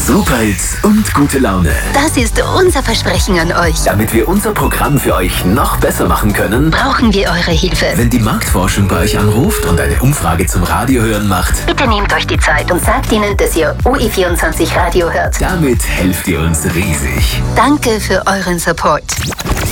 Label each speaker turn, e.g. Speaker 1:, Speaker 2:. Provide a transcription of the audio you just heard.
Speaker 1: Superhits und gute Laune.
Speaker 2: Das ist unser Versprechen an euch.
Speaker 1: Damit wir unser Programm für euch noch besser machen können,
Speaker 2: brauchen wir eure Hilfe.
Speaker 1: Wenn die Marktforschung bei euch anruft und eine Umfrage zum Radiohören macht,
Speaker 2: bitte nehmt euch die Zeit und sagt ihnen, dass ihr OE24 Radio hört.
Speaker 1: Damit helft ihr uns riesig.
Speaker 2: Danke für euren Support.